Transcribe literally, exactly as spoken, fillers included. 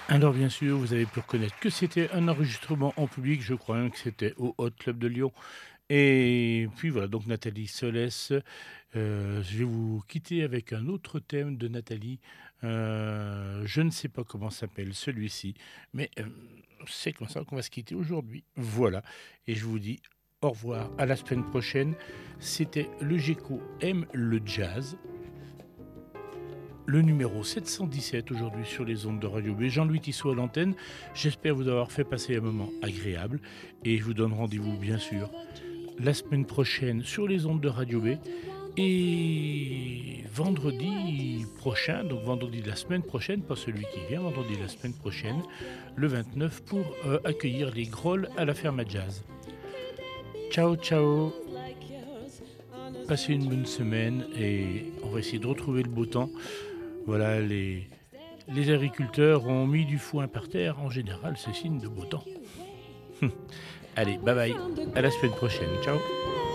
Alors bien sûr, vous avez pu reconnaître que c'était un enregistrement en public, je crois même que c'était au Hot Club de Lyon. Et puis voilà, donc Nathalie Solès, heu, je vais vous quitter avec un autre thème de Nathalie, heu, je ne sais pas comment s'appelle celui-ci, mais hem, c'est comme ça qu'on va se quitter aujourd'hui. Voilà, et je vous dis au revoir, à la semaine prochaine. C'était le Géco aime le jazz. Le numéro sept cent dix-sept aujourd'hui sur les ondes de Radio B. Jean-Louis Tissot à l'antenne. J'espère vous avoir fait passer un moment agréable et je vous donne rendez-vous bien sûr la semaine prochaine sur les ondes de Radio B et vendredi prochain, donc vendredi de la semaine prochaine, pas celui qui vient, vendredi de la semaine prochaine, le vingt-neuf pour euh, accueillir les Grolls à la ferme à jazz. Ciao ciao, passez une bonne semaine et on va essayer de retrouver le beau temps. Voilà, les, les agriculteurs ont mis du foin par terre. En général, c'est signe de beau temps. Allez, bye bye. À la semaine prochaine. Ciao.